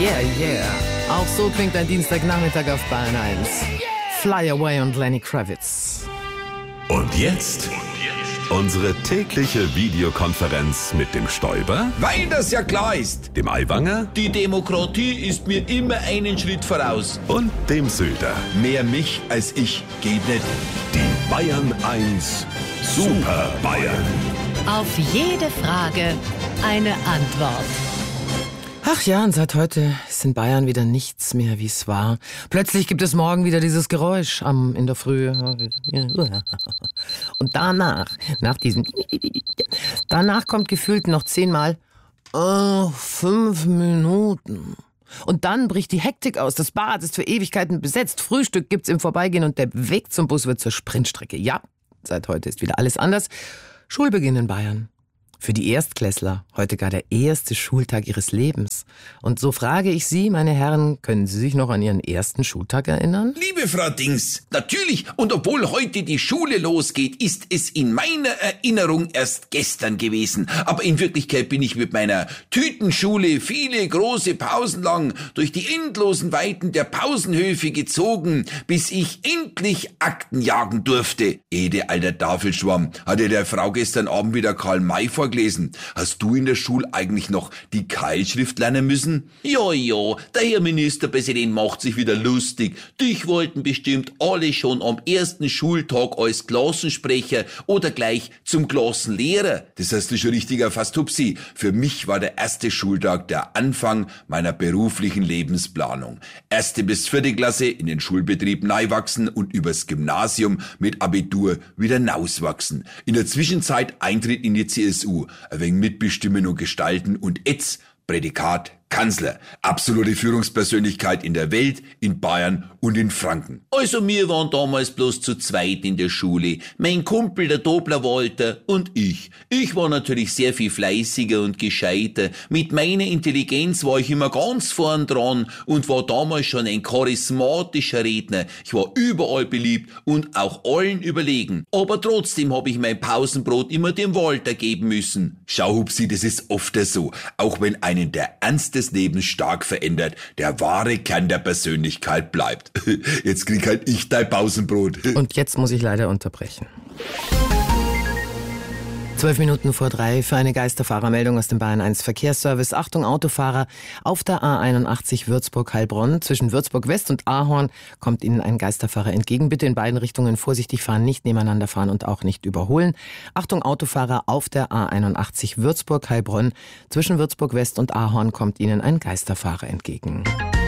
Yeah, yeah. Auch so klingt ein Dienstagnachmittag auf Bayern 1. Fly Away und Lenny Kravitz. Und jetzt unsere tägliche Videokonferenz mit dem Stoiber, Weil das ja klar ist. dem Aiwanger Die Demokratie ist mir immer einen Schritt voraus. und dem Söder. Mehr mich als ich geht nicht. Die Bayern 1 Super Bayern. Auf jede Frage eine Antwort. Ach ja, und seit heute ist in Bayern wieder nichts mehr, wie es war. Plötzlich gibt es morgen wieder dieses Geräusch in der Früh. Und danach kommt gefühlt noch 10-mal 5 Minuten. Und dann bricht die Hektik aus. Das Bad ist für Ewigkeiten besetzt. Frühstück gibt's im Vorbeigehen und der Weg zum Bus wird zur Sprintstrecke. Ja, seit heute ist wieder alles anders. Schulbeginn in Bayern. Für die Erstklässler heute gar der erste Schultag ihres Lebens. Und so frage ich Sie, meine Herren, können Sie sich noch an Ihren ersten Schultag erinnern? Liebe Frau Dings, natürlich, und obwohl heute die Schule losgeht, ist es in meiner Erinnerung erst gestern gewesen. Aber in Wirklichkeit bin ich mit meiner Tütenschule viele große Pausen lang durch die endlosen Weiten der Pausenhöfe gezogen, bis ich endlich Akten jagen durfte. Ede, alter Tafelschwamm, hatte der Frau gestern Abend wieder Karl May vorgelesen. Hast du in der Schule eigentlich noch die Keilschrift lernen müssen? Ja, der Herr Ministerpräsident macht sich wieder lustig. Dich wollten bestimmt alle schon am ersten Schultag als Klassensprecher oder gleich zum Klassenlehrer. Das hast du schon richtig erfasst, Hupsi. Für mich war der erste Schultag der Anfang meiner beruflichen Lebensplanung. 1. bis 4. Klasse in den Schulbetrieb neiwachsen und übers Gymnasium mit Abitur wieder nauswachsen. In der Zwischenzeit Eintritt in die CSU, ein wenig mitbestimmen und gestalten und jetzt Prädikat Kanzler. Absolute Führungspersönlichkeit in der Welt, in Bayern und in Franken. Also wir waren damals bloß zu zweit in der Schule. Mein Kumpel, der Dobler Walter und ich. Ich war natürlich sehr viel fleißiger und gescheiter. Mit meiner Intelligenz war ich immer ganz vorn dran und war damals schon ein charismatischer Redner. Ich war überall beliebt und auch allen überlegen. Aber trotzdem habe ich mein Pausenbrot immer dem Walter geben müssen. Schau, Hupsi, das ist oft so. Auch wenn einen der Ernst des Lebens stark verändert, der wahre Kern der Persönlichkeit bleibt. Jetzt krieg halt ich dein Pausenbrot. Und jetzt muss ich leider unterbrechen. 12 Minuten vor 3 für eine Geisterfahrermeldung aus dem Bayern 1 Verkehrsservice. Achtung Autofahrer, auf der A81 Würzburg-Heilbronn zwischen Würzburg West und Ahorn kommt Ihnen ein Geisterfahrer entgegen. Bitte in beiden Richtungen vorsichtig fahren, nicht nebeneinander fahren und auch nicht überholen. Achtung Autofahrer, auf der A81 Würzburg-Heilbronn zwischen Würzburg West und Ahorn kommt Ihnen ein Geisterfahrer entgegen.